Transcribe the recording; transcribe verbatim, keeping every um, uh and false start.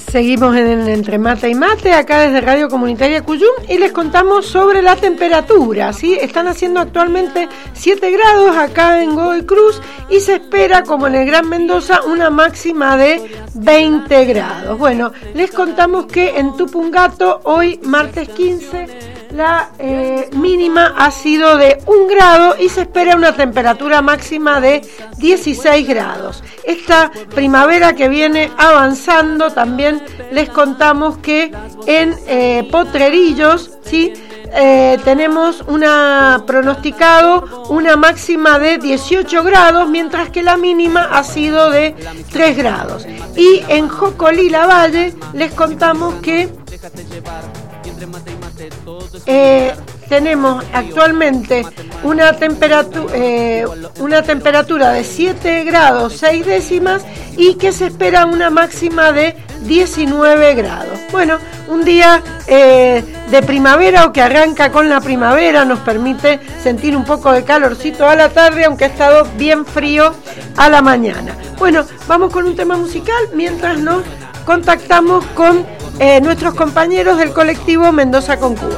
Seguimos en Entre Mate y Mate, acá desde Radio Comunitaria Cuyum, y les contamos sobre la temperatura, ¿sí? Están haciendo actualmente siete grados acá en Godoy Cruz y se espera, como en el Gran Mendoza, una máxima de veinte grados. Bueno, les contamos que en Tupungato, hoy martes quince, la eh, mínima ha sido de un grado y se espera una temperatura máxima de dieciséis grados. Esta primavera que viene avanzando, también les contamos que en eh, Potrerillos, ¿sí? Eh, tenemos una pronosticado una máxima de dieciocho grados, mientras que la mínima ha sido de tres grados. Y en Jocolí la Valle les contamos que Eh, tenemos actualmente una temperatura eh, una temperatura de siete grados seis décimas y que se espera una máxima de diecinueve grados. Bueno, un día eh, de primavera, o que arranca con la primavera, nos permite sentir un poco de calorcito a la tarde, aunque ha estado bien frío a la mañana. Bueno, vamos con un tema musical mientras nos contactamos con Eh, nuestros compañeros del colectivo Mendoza con Cuba.